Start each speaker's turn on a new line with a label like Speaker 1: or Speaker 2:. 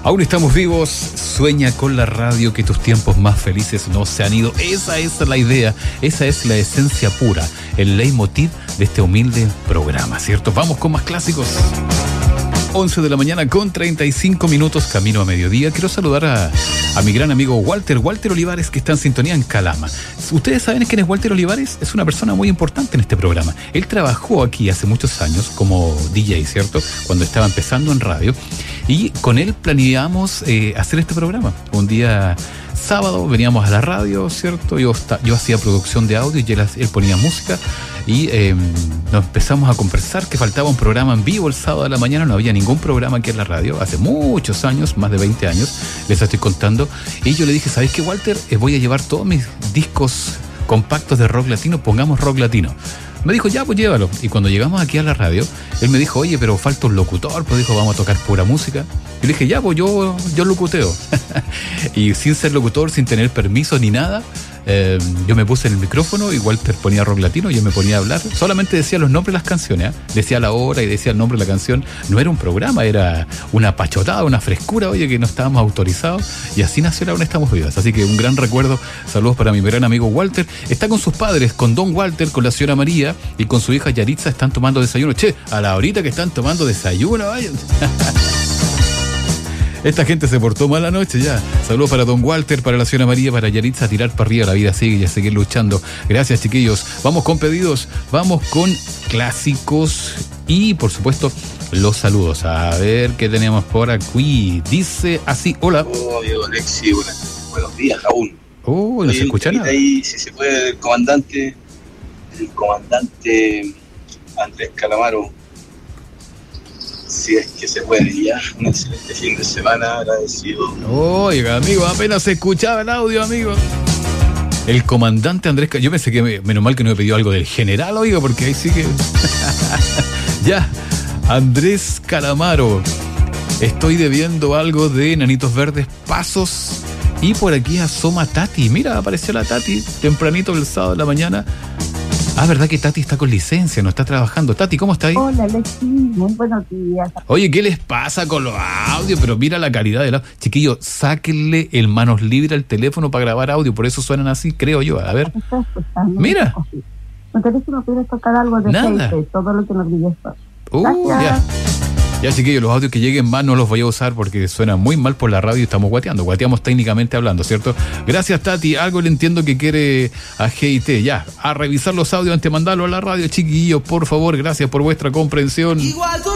Speaker 1: Aún estamos vivos, sueña con la radio que tus tiempos más felices no se han ido. Esa es la idea, esa es la esencia pura, el leitmotiv de este humilde programa, ¿cierto? Vamos con más clásicos. 11 de la mañana con 35 minutos, camino a mediodía. Quiero saludar a mi gran amigo Walter Olivares, que está en sintonía en Calama. ¿Ustedes saben quién es Walter Olivares? Es una persona muy importante en este programa. Él trabajó aquí hace muchos años como DJ, ¿cierto? Cuando estaba empezando en radio. Y con él planeamos hacer este programa. Un día sábado veníamos a la radio, ¿cierto? Yo hacía producción de audio y él ponía música. Y nos empezamos a conversar que faltaba un programa en vivo el sábado de la mañana. No había ningún programa aquí en la radio hace muchos años, más de 20 años, les estoy contando. Y yo le dije, ¿sabes qué, Walter? Voy a llevar todos mis discos compactos de rock latino, pongamos rock latino. Me dijo, ya, pues llévalo. Y cuando llegamos aquí a la radio, él me dijo, oye, pero falta un locutor. Pues dijo, vamos a tocar pura música. Y le dije, ya, pues yo locuteo. Y sin ser locutor, sin tener permiso ni nada, yo me puse en el micrófono y Walter ponía rock latino y yo me ponía a hablar. Solamente decía los nombres de las canciones, ¿eh? Decía la hora y decía el nombre de la canción. No era un programa, era una pachotada, una frescura, oye, que no estábamos autorizados. Y así nació la Aún Estamos Vivas. Así que un gran recuerdo. Saludos para mi gran amigo Walter. Está con sus padres, con don Walter, con la señora María y con su hija Yaritza. Están tomando desayuno. Che, a la horita que están tomando desayuno, vaya. Esta gente se portó mal anoche ya. Saludos para don Walter, para la señora María, para Yaritza. Tirar para arriba, la vida sigue y a seguir luchando. Gracias, chiquillos. Vamos con pedidos, vamos con clásicos y, por supuesto, los saludos. A ver qué tenemos por aquí. Dice así, hola.
Speaker 2: Oh, Diego Alexi, buenos días aún.
Speaker 1: No se escucha nada.
Speaker 2: Ahí, si se puede, el comandante Andrés Calamaro. Si es que se puede, ya. Un excelente fin de semana, agradecido.
Speaker 1: Oiga, amigo, apenas se escuchaba el audio, amigo. El comandante Andrés Calamaro. Yo pensé que menos mal que no me pidió algo del general, oiga, porque ahí sí que... Ya, Andrés Calamaro. Estoy debiendo algo de Enanitos Verdes, Pasos. Y por aquí asoma Tati. Mira, apareció la Tati tempranito el sábado de la mañana. Ah, ¿verdad que Tati está con licencia? No está trabajando. Tati, ¿cómo está ahí?
Speaker 3: Hola, Alexi, muy buenos días.
Speaker 1: Oye, ¿qué les pasa con los audios? Pero mira la calidad del audio. Chiquillo, sáquenle el manos libres al teléfono para grabar audio. Por eso suenan así, creo yo. A ver. Mira.
Speaker 3: Me parece que me pudieras tocar algo de Feite, todo lo que nos digas.
Speaker 1: Ya. Ya, chiquillos, los audios que lleguen más no los voy a usar porque suenan muy mal por la radio y estamos guateamos técnicamente hablando, ¿cierto? Gracias, Tati. Algo le entiendo que quiere a GIT. Ya, a revisar los audios antes de mandarlo a la radio, chiquillos, por favor. Gracias por vuestra comprensión.